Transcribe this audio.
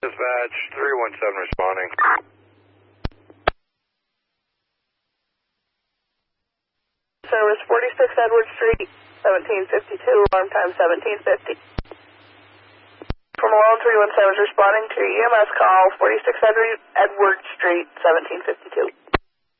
Dispatch 317 responding. Service 46 Edward Street, 1752, alarm time 1750. From alarm 317 responding to EMS call 46 Edward Street, 1752.